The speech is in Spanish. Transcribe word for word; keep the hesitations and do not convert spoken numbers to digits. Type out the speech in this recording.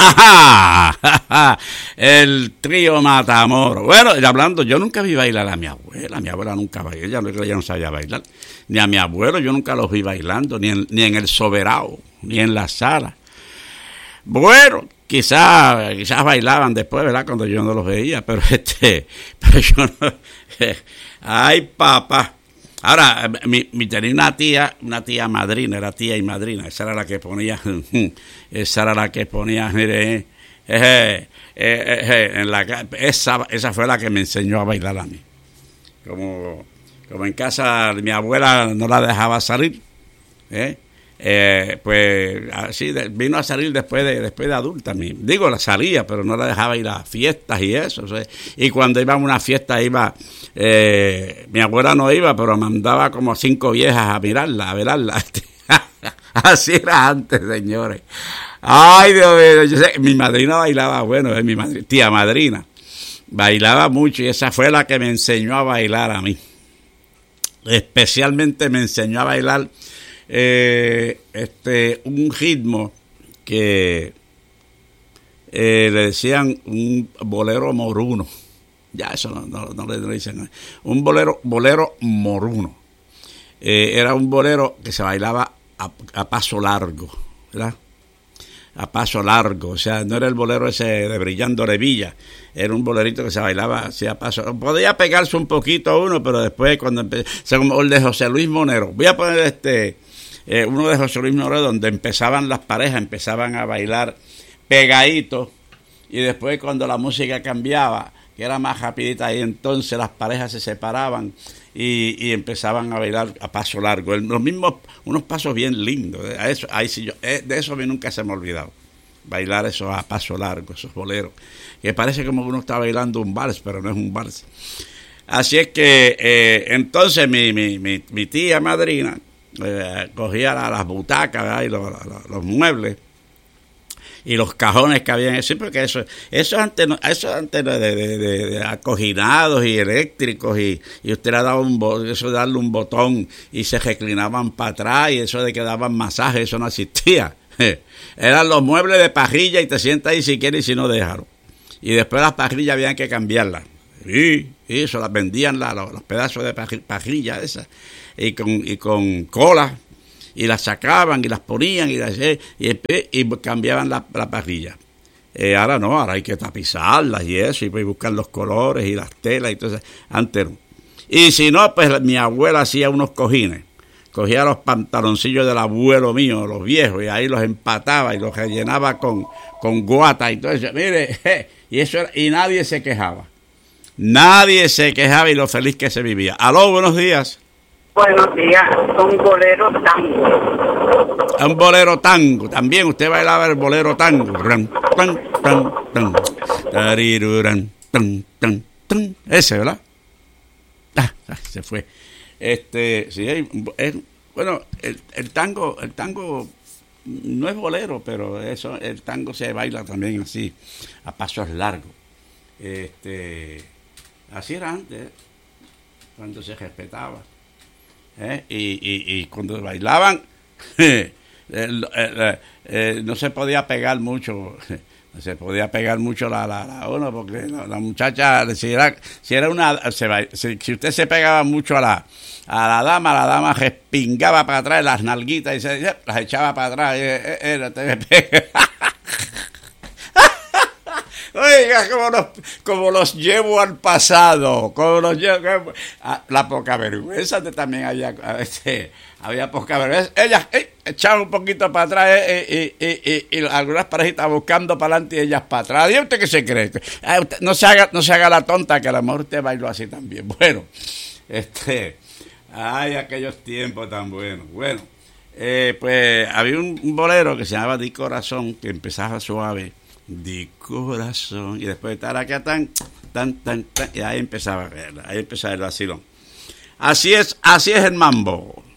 ¡Ajá! El trío Matamoros. Bueno, y hablando, yo nunca vi bailar a mi abuela. Mi abuela nunca bailó. Ella no, ella no sabía bailar. Ni a mi abuelo yo nunca los vi bailando, ni en, ni en el Soberao, ni en la sala. Bueno, quizás quizás bailaban después, ¿verdad? Cuando yo no los veía, pero este, pero yo no. Ay, papá. Ahora, mi, mi tenía una tía, una tía madrina, era tía y madrina, esa era la que ponía, esa era la que ponía, mire, eh, eh, eh, eh, en la, esa, esa fue la que me enseñó a bailar a mí. Como, como en casa mi abuela no la dejaba salir, ¿eh? Eh, pues así de, vino a salir después de después de adulta. Mi, digo, la salía, pero no la dejaba ir a fiestas y eso. O sea, y cuando iba a una fiesta, iba, eh, mi abuela no iba, pero mandaba como cinco viejas a mirarla, a verla. Así era antes, señores. Ay, Dios mío, yo sé, mi madrina bailaba, bueno, es mi madrina, tía madrina, bailaba mucho y esa fue la que me enseñó a bailar a mí. Especialmente me enseñó a bailar Eh, este un ritmo que eh, le decían un bolero moruno. Ya eso no, no, no le dicen. Un bolero, bolero moruno. Eh, era un bolero que se bailaba a, a paso largo, ¿verdad? A paso largo, o sea, no era el bolero ese de Brillando Revilla, era un bolerito que se bailaba así a paso. Podía pegarse un poquito a uno, pero después cuando empezó, o sea, como el de José Luis Monero. Voy a poner este eh, uno de José Luis Monero donde empezaban las parejas, empezaban a bailar pegaditos y después cuando la música cambiaba, que era más rapidita, y entonces las parejas se separaban y, y empezaban a bailar a paso largo, los mismos, unos pasos bien lindos. A eso, ahí sí yo, de eso a mí nunca se me ha olvidado, bailar eso a paso largo, esos boleros, que parece como que uno está bailando un vals, pero no es un vals. Así es que eh, entonces mi, mi, mi, mi tía madrina eh, cogía la, las butacas, ¿verdad? Y los, los, los muebles y los cajones que había en sí, porque eso eso antes eso antes de, de, de, de acoginados y eléctricos y, y usted le daba un eso de darle un botón y se reclinaban para atrás y eso de que daban masajes, eso no existía. Eran los muebles de parrilla y te sientas ahí si quieres y si no déjalo. Y después las parrillas habían que cambiarlas. Y, y eso las vendían la, los, los pedazos de parrilla esas y con y con cola. Y las sacaban y las ponían y, las, y, y cambiaban la, la parrilla. Eh, ahora no, ahora hay que tapizarlas y eso, y buscar los colores y las telas y todo eso. Antes no. Y si no, pues mi abuela hacía unos cojines. Cogía los pantaloncillos del abuelo mío, los viejos, y ahí los empataba y los rellenaba con, con guata y todo eso. Mire, je, y eso era, y nadie se quejaba. Nadie se quejaba y lo feliz que se vivía. Aló, buenos días. Buenos días, un bolero tango. Un bolero tango, también usted bailaba el bolero tango. Ran, tan, tan, tan, tariruran, tan, tan, tan. Ese, ¿verdad? Ah, se fue. Este, sí, es, bueno, el, el tango, el tango no es bolero, pero eso, el tango se baila también así, a pasos largos. Este, así era antes, cuando se respetaba. ¿Eh? Y, y, y cuando bailaban eh, eh, eh, eh, no se podía pegar mucho, no se podía pegar mucho la, la, la uno, porque la, la muchacha, si era, si era una se, si, si usted se pegaba mucho a la a la dama, la dama respingaba para atrás las nalguitas y se las echaba para atrás. Eh, eh, eh, te pega. Oiga, como los, como los llevo al pasado, como los llevo a la poca vergüenza, también había, este, había poca vergüenza. Ellas eh, echaban un poquito para atrás eh, y, y, y, y algunas parejitas buscando para adelante y ellas para atrás. ¿Y usted qué se cree? Eh, usted, no se haga, no se haga la tonta, que a lo mejor usted bailó así también. Bueno, este, ay, aquellos tiempos tan buenos. Bueno, eh, pues había un, un bolero que se llamaba Di Corazón, que empezaba suave. Di corazón, y después de taraca tan, tan, tan, tan, y ahí empezaba, ahí empezaba el vacilón. Así es, así es el mambo.